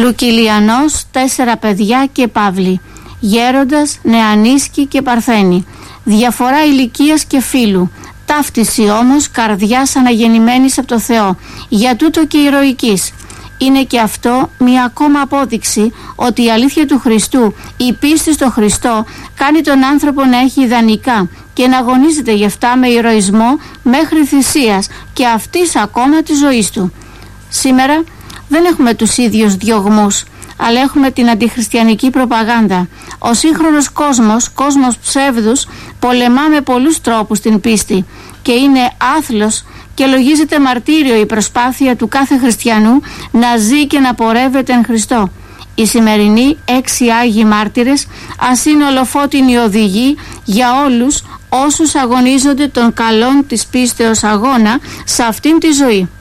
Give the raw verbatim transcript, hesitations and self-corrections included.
Λουκυλιανός, τέσσερα παιδιά και Παύλη. Γέροντας, Νεανίσκη και Παρθένη. Διαφορά ηλικίας και φύλου. Ταύτιση όμως καρδιάς αναγεννημένης από το Θεό. Για τούτο και ηρωικής. Είναι και αυτό μια ακόμα απόδειξη ότι η αλήθεια του Χριστού, η πίστη στο Χριστό, κάνει τον άνθρωπο να έχει ιδανικά και να αγωνίζεται γι' αυτά με ηρωισμό μέχρι θυσίας και αυτής ακόμα της ζωής του. Σήμερα δεν έχουμε τους ίδιους διωγμούς, αλλά έχουμε την αντιχριστιανική προπαγάνδα. Ο σύγχρονος κόσμος, κόσμος ψεύδους, πολεμά με πολλούς τρόπους την πίστη και είναι άθλος και λογίζεται μαρτύριο η προσπάθεια του κάθε χριστιανού να ζει και να πορεύεται εν Χριστώ. Οι σημερινοί έξι Άγιοι Μάρτυρες ας είναι ολοφώτινοι οδηγοί για όλους όσους αγωνίζονται τον καλόν της πίστεως αγώνα σε αυτήν τη ζωή.